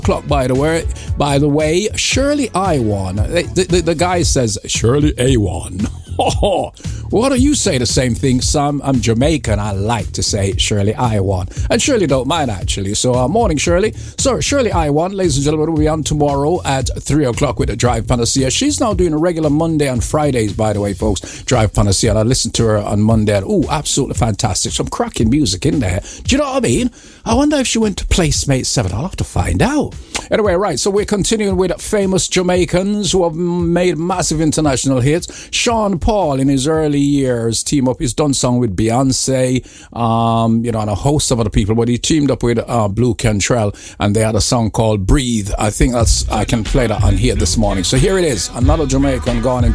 o'clock, by the way, Shirley Iwan. The guy says, Shirley Awan. Why don't you say the same thing, Sam? I'm Jamaican. I like to say Shirley Iwan. And Shirley don't mind, actually. So, morning, Shirley. So, Shirley Iwan, ladies and gentlemen, will be on tomorrow at 3 o'clock with the Drive Panacea. She's now doing a regular Monday and Fridays, by the way, folks. Drive Panacea. And I listened to her on Monday. And, absolutely fantastic. Some cracking music in there. Do you know what I mean? I wonder if she went to Placemate 7. I'll have to find out. Anyway, right. So, we're continuing with famous Jamaicans who have made massive international hits. Sean Paul, in his early years, he's done song with Beyonce, and a host of other people, but he teamed up with Blue Cantrell, and they had a song called Breathe. I think I can play that on here this morning. So here it is, another Jamaican gone in